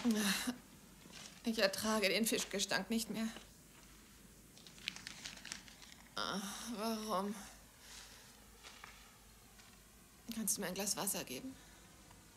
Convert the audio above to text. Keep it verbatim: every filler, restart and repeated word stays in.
Ich ertrage den Fischgestank nicht mehr. Warum? Kannst du mir ein Glas Wasser geben?